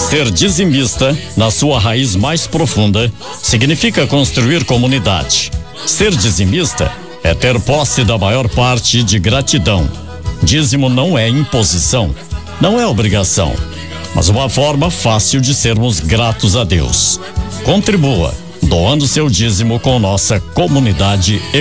Ser dizimista, na sua raiz mais profunda, significa construir comunidade. Ser dizimista é ter posse da maior parte de gratidão. Dízimo não é imposição, não é obrigação, mas uma forma fácil de sermos gratos a Deus. Contribua, doando seu dízimo com nossa comunidade